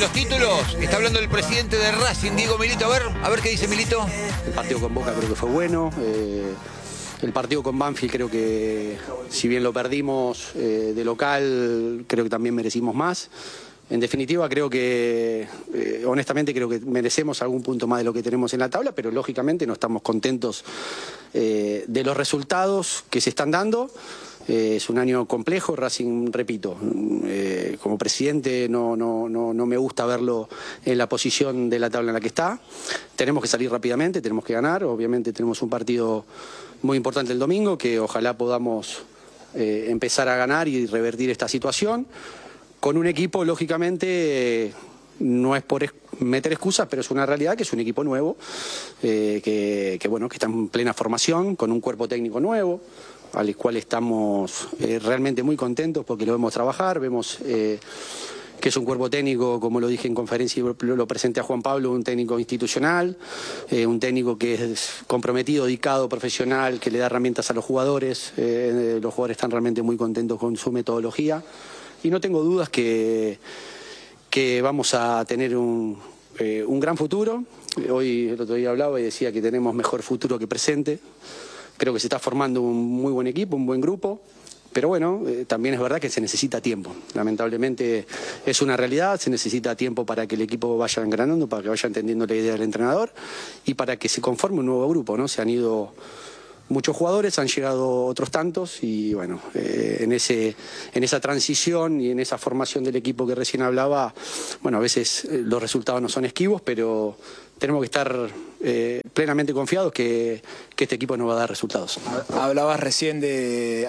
los títulos. Está hablando el presidente de Racing, Diego Milito. A ver qué dice Milito. El partido con Boca creo que fue bueno. El partido con Banfield creo que, si bien lo perdimos de local, creo que también merecimos más. En definitiva, creo que, honestamente, creo que merecemos algún punto más de lo que tenemos en la tabla, pero lógicamente no estamos contentos de los resultados que se están dando. Es un año complejo, Racing, repito, como presidente no me gusta verlo en la posición de la tabla en la que está. Tenemos que salir rápidamente, tenemos que ganar, obviamente tenemos un partido muy importante el domingo, que ojalá podamos empezar a ganar y revertir esta situación, con un equipo, lógicamente, no es por meter excusas, pero es una realidad que es un equipo nuevo, que está en plena formación, con un cuerpo técnico nuevo, al cual estamos realmente muy contentos porque lo vemos trabajar, vemos que es un cuerpo técnico, como lo dije en conferencia y lo presenté a Juan Pablo, un técnico institucional, un técnico que es comprometido, dedicado, profesional, que le da herramientas a los jugadores. Los jugadores están realmente muy contentos con su metodología y no tengo dudas que vamos a tener un gran futuro. Hoy, el otro día hablaba y decía que tenemos mejor futuro que presente. Creo que se está formando un muy buen equipo, un buen grupo, pero bueno, también es verdad que se necesita tiempo. Lamentablemente es una realidad, se necesita tiempo para que el equipo vaya engranando, para que vaya entendiendo la idea del entrenador y para que se conforme un nuevo grupo, ¿no? Se han ido muchos jugadores, han llegado otros tantos y bueno, en esa transición y en esa formación del equipo que recién hablaba, bueno, a veces los resultados no son esquivos, pero tenemos que estar plenamente confiados que este equipo nos va a dar resultados. Hablabas recién de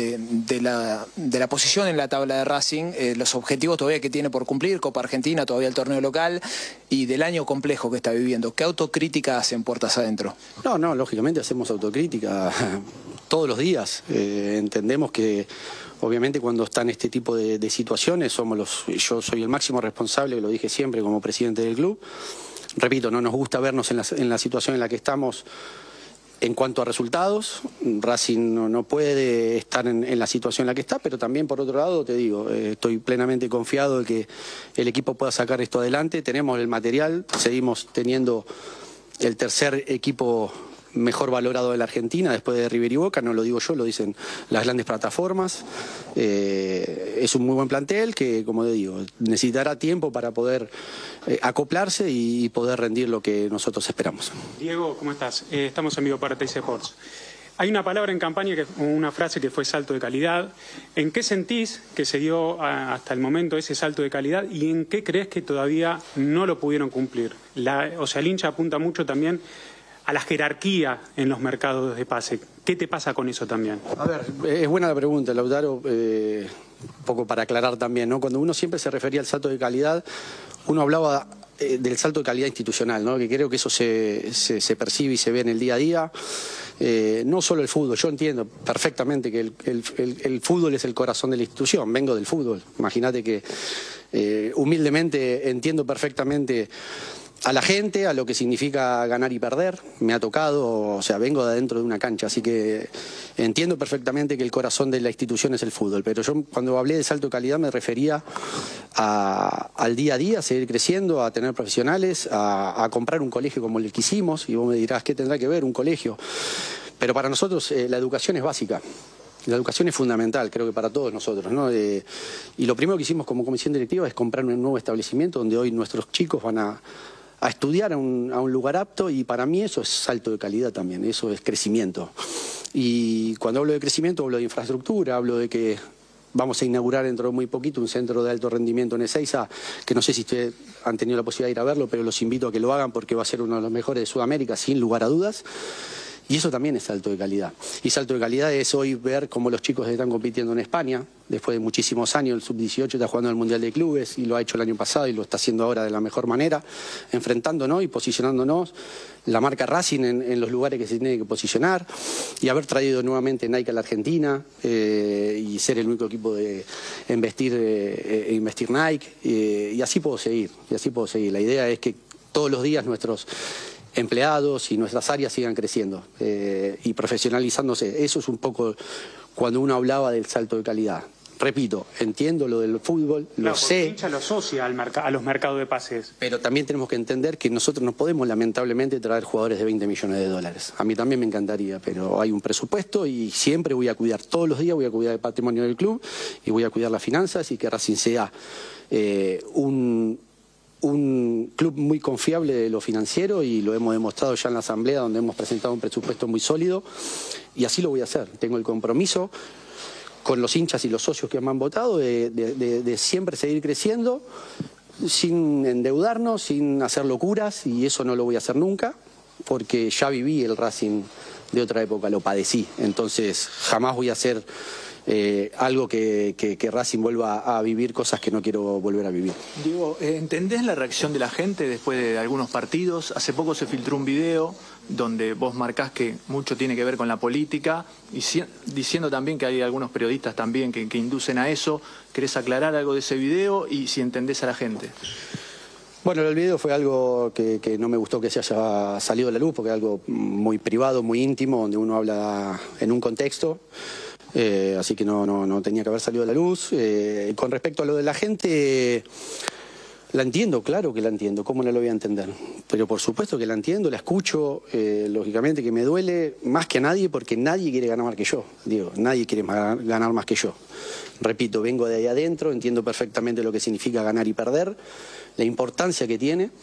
la posición en la tabla de Racing, los objetivos todavía que tiene por cumplir, Copa Argentina, todavía el torneo local, y del año complejo que está viviendo. ¿Qué autocrítica hacen puertas adentro? No, lógicamente hacemos autocrítica todos los días. Entendemos que obviamente cuando están este tipo de situaciones yo soy el máximo responsable, lo dije siempre como presidente del club. Repito, no nos gusta vernos en la situación en la que estamos en cuanto a resultados. Racing no puede estar en la situación en la que está, pero también por otro lado te digo, estoy plenamente confiado de que el equipo pueda sacar esto adelante. Tenemos el material, seguimos teniendo el tercer equipo mejor valorado de la Argentina después de River y Boca, no lo digo yo, lo dicen las grandes plataformas. Es un muy buen plantel que, como te digo, necesitará tiempo para poder acoplarse y poder rendir lo que nosotros esperamos. Diego, ¿cómo estás? Estamos en vivo para TC Sports. Hay una palabra en campaña, una frase que fue salto de calidad. ¿En qué sentís que se dio hasta el momento ese salto de calidad y en qué crees que todavía no lo pudieron cumplir? El hincha apunta mucho también a la jerarquía en los mercados de pase. ¿Qué te pasa con eso también? A ver, es buena la pregunta, Lautaro, un poco para aclarar también, ¿no? Cuando uno siempre se refería al salto de calidad, uno hablaba del salto de calidad institucional, ¿no? Que creo que eso se percibe y se ve en el día a día. No solo el fútbol, yo entiendo perfectamente que el fútbol es el corazón de la institución, vengo del fútbol. Imagínate que humildemente entiendo perfectamente a la gente, a lo que significa ganar y perder. Me ha tocado, vengo de adentro de una cancha, así que entiendo perfectamente que el corazón de la institución es el fútbol, pero yo cuando hablé de salto de calidad me refería al día a día, a seguir creciendo, a tener profesionales, a comprar un colegio como el que hicimos, y vos me dirás, ¿qué tendrá que ver un colegio? Pero para nosotros la educación es básica. La educación es fundamental, creo que para todos nosotros, ¿no? Y lo primero que hicimos como comisión directiva es comprar un nuevo establecimiento donde hoy nuestros chicos van a estudiar a un lugar apto, y para mí eso es salto de calidad también, eso es crecimiento. Y cuando hablo de crecimiento hablo de infraestructura, hablo de que vamos a inaugurar dentro de muy poquito un centro de alto rendimiento en Ezeiza, que no sé si ustedes han tenido la posibilidad de ir a verlo, pero los invito a que lo hagan porque va a ser uno de los mejores de Sudamérica, sin lugar a dudas. Y eso también es salto de calidad. Y salto de calidad es hoy ver cómo los chicos están compitiendo en España. Después de muchísimos años, el Sub-18 está jugando en el Mundial de Clubes y lo ha hecho el año pasado y lo está haciendo ahora de la mejor manera, enfrentándonos y posicionándonos la marca Racing en los lugares que se tiene que posicionar, y haber traído nuevamente Nike a la Argentina y ser el único equipo de investir Nike. Y así puedo seguir, La idea es que todos los días nuestros empleados y nuestras áreas sigan creciendo y profesionalizándose. Eso es un poco cuando uno hablaba del salto de calidad. repito, entiendo lo del fútbol, lo sé. El hincha lo asocia a los mercados de pases. Pero también tenemos que entender que nosotros no podemos lamentablemente traer jugadores de 20 millones de dólares. A mí también me encantaría, pero hay un presupuesto y siempre voy a cuidar, todos los días voy a cuidar el patrimonio del club y voy a cuidar las finanzas y que Racing sea un club muy confiable de lo financiero, y lo hemos demostrado ya en la asamblea, donde hemos presentado un presupuesto muy sólido, y así lo voy a hacer. Tengo el compromiso con los hinchas y los socios que me han votado de siempre seguir creciendo sin endeudarnos, sin hacer locuras, y eso no lo voy a hacer nunca, porque ya viví el Racing de otra época, lo padecí. Entonces jamás voy a hacer algo que Racing vuelva a vivir cosas que no quiero volver a vivir. Diego, ¿entendés la reacción de la gente después de algunos partidos? Hace poco se filtró un video donde vos marcás que mucho tiene que ver con la política, y diciendo también que hay algunos periodistas también que inducen a eso. ¿Querés aclarar algo de ese video y si entendés a la gente? Bueno, el video fue algo que no me gustó que se haya salido a la luz, porque es algo muy privado, muy íntimo, donde uno habla en un contexto. Así que no tenía que haber salido a la luz. Con respecto a lo de la gente, la entiendo, claro que la entiendo, ¿cómo no lo voy a entender? Pero por supuesto que la entiendo, la escucho, lógicamente que me duele más que a nadie, porque nadie quiere ganar más que yo, Diego, nadie quiere ganar más que yo. Repito, vengo de ahí adentro, entiendo perfectamente lo que significa ganar y perder, la importancia que tiene.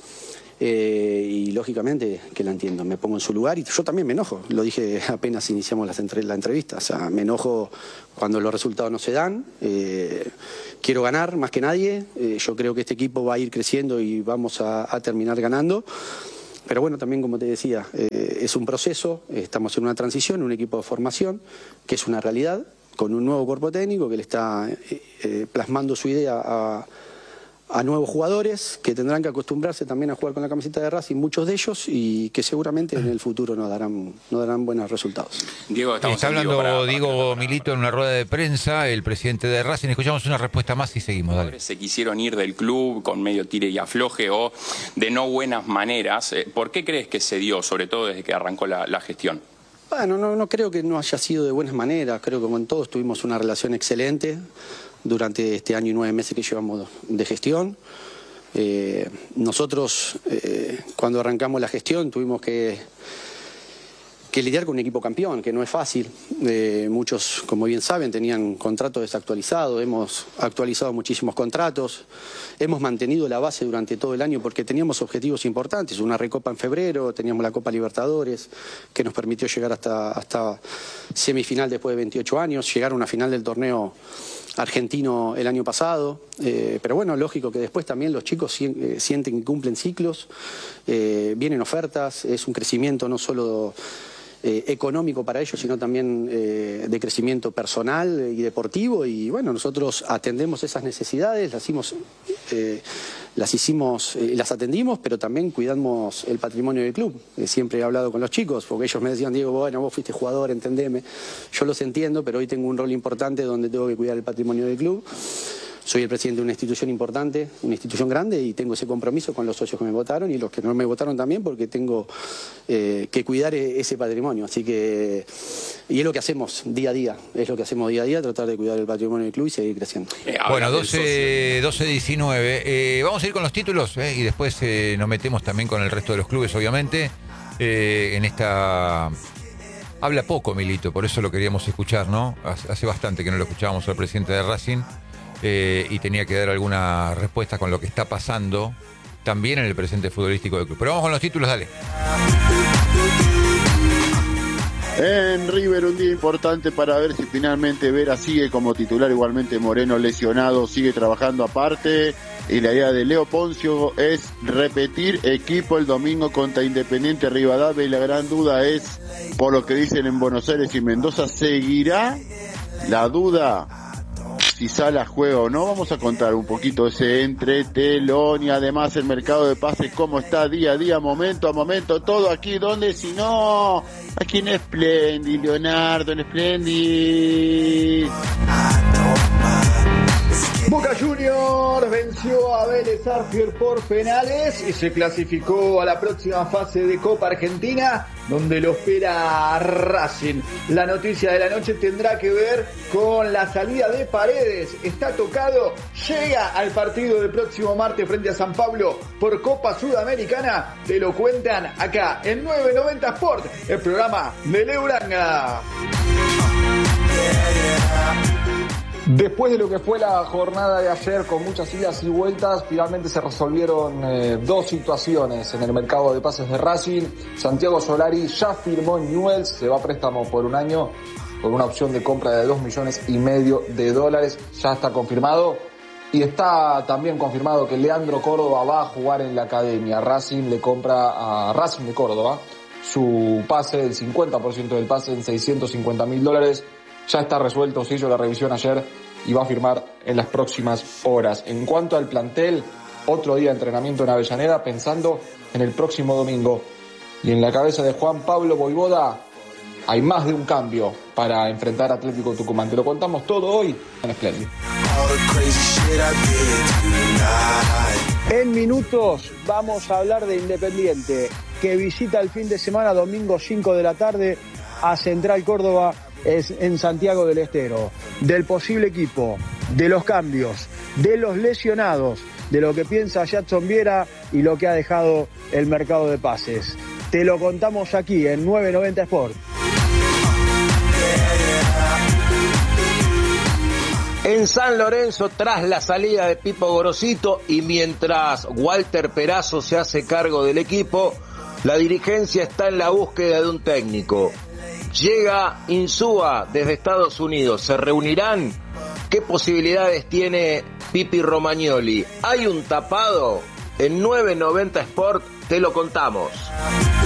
Y lógicamente que la entiendo, me pongo en su lugar y yo también me enojo, lo dije apenas iniciamos la entrevista, o sea, me enojo cuando los resultados no se dan, quiero ganar más que nadie, yo creo que este equipo va a ir creciendo y vamos a terminar ganando, pero bueno, también como te decía, es un proceso, estamos en una transición, un equipo de formación, que es una realidad, con un nuevo cuerpo técnico que le está plasmando su idea a nuevos jugadores que tendrán que acostumbrarse también a jugar con la camiseta de Racing, muchos de ellos, y que seguramente en el futuro nos darán buenos resultados. Diego, está hablando Diego Milito en una rueda de prensa, el presidente de Racing. Escuchamos una respuesta más y seguimos. Dale. Se quisieron ir del club con medio tire y afloje o de no buenas maneras. ¿Por qué crees que se dio, sobre todo desde que arrancó la gestión? Bueno, no creo que no haya sido de buenas maneras, creo que con todos tuvimos una relación excelente durante este año y 9 meses que llevamos de gestión. Nosotros, cuando arrancamos la gestión, tuvimos que lidiar con un equipo campeón, que no es fácil. Muchos, como bien saben, tenían contratos desactualizados, hemos actualizado muchísimos contratos, hemos mantenido la base durante todo el año porque teníamos objetivos importantes, una recopa en febrero, teníamos la Copa Libertadores, que nos permitió llegar hasta semifinal después de 28 años, llegar a una final del torneo argentino el año pasado, pero bueno, lógico que después también los chicos sienten que cumplen ciclos, vienen ofertas, es un crecimiento no solo económico para ellos, sino también de crecimiento personal y deportivo, y bueno, nosotros atendemos esas necesidades, las atendimos, pero también cuidamos el patrimonio del club. Siempre he hablado con los chicos, porque ellos me decían, Diego, bueno, vos fuiste jugador, entendeme, yo los entiendo, pero hoy tengo un rol importante donde tengo que cuidar el patrimonio del club. Soy el presidente de una institución importante, una institución grande, y tengo ese compromiso con los socios que me votaron y los que no me votaron también, porque tengo que cuidar ese patrimonio. Así que, y es lo que hacemos día a día, tratar de cuidar el patrimonio del club y seguir creciendo. Bueno, 12-19. Vamos a ir con los títulos y después nos metemos también con el resto de los clubes, obviamente. En esta... Habla poco Milito, por eso lo queríamos escuchar, ¿no? Hace bastante que no lo escuchábamos al presidente de Racing. Y tenía que dar alguna respuesta con lo que está pasando también en el presente futbolístico del club. Pero vamos con los títulos, dale. En River, un día importante para ver si finalmente Vera sigue como titular, igualmente Moreno lesionado, sigue trabajando aparte, y la idea de Leo Poncio es repetir equipo el domingo contra Independiente Rivadavia, y la gran duda es, por lo que dicen en Buenos Aires y Mendoza, ¿seguirá la duda si Salas juega o no? Vamos a contar un poquito ese entretelón, y además el mercado de pases, cómo está día a día, momento a momento, todo aquí, ¿dónde? Si no, aquí en Splendid, Leonardo, en Splendid. Boca Juniors venció a Vélez Sarsfield por penales y se clasificó a la próxima fase de Copa Argentina, donde lo espera Racing. La noticia de la noche tendrá que ver con la salida de Paredes. Está tocado, llega al partido del próximo martes frente a San Pablo por Copa Sudamericana. Te lo cuentan acá en 990 Sport, el programa de Leo Uranga. Después de lo que fue la jornada de ayer con muchas idas y vueltas, finalmente se resolvieron dos situaciones en el mercado de pases de Racing. Santiago Solari ya firmó en Newell's, se va a préstamo por un año con una opción de compra de $2,5 millones, ya está confirmado. Y está también confirmado que Leandro Córdoba va a jugar en la academia. Racing le compra a Racing de Córdoba su pase, el 50% del pase en $650,000. Ya está resuelto, se hizo la revisión ayer y va a firmar en las próximas horas. En cuanto al plantel, otro día de entrenamiento en Avellaneda, pensando en el próximo domingo. Y en la cabeza de Juan Pablo Voivoda hay más de un cambio para enfrentar a Atlético Tucumán. Te lo contamos todo hoy en Splendid. En minutos vamos a hablar de Independiente, que visita el fin de semana, domingo 5 de la tarde, a Central Córdoba, es en Santiago del Estero, del posible equipo, de los cambios, de los lesionados, de lo que piensa Jadson Viera y lo que ha dejado el mercado de pases. Te lo contamos aquí en 990 Sport. En San Lorenzo, tras la salida de Pipo Gorosito y mientras Walter Perazo se hace cargo del equipo, la dirigencia está en la búsqueda de un técnico. Llega Insúa desde Estados Unidos. ¿Se reunirán? ¿Qué posibilidades tiene Pipi Romagnoli? ¿Hay un tapado? En 990 Sport te lo contamos.